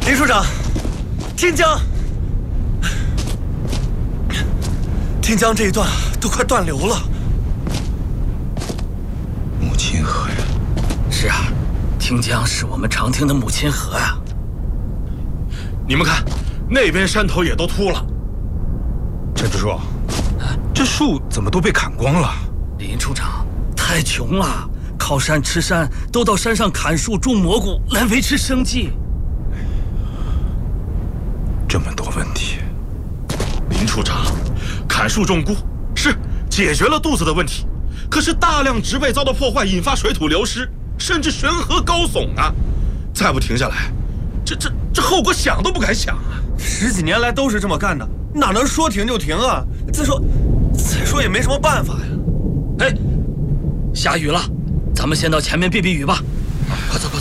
林处长，汀江这一段都快断流了。 母亲河呀！ 是啊，汀江是我们常听的母亲河啊。 你们看，那边山头也都秃了。 陈支书，这树怎么都被砍光了？ 林处长太穷了，靠山吃山，都到山上砍树种蘑菇来维持生计。 这么多问题， 林处长，砍树种菇是解决了肚子的问题，可是大量植被遭到破坏，引发水土流失，甚至悬河高耸啊！再不停下来，这后果想都不敢想啊 ！10几年来都是这么干的，哪能说停就停啊？再说也没什么办法呀。 哎，下雨了，咱们先到前面避避雨吧。快走！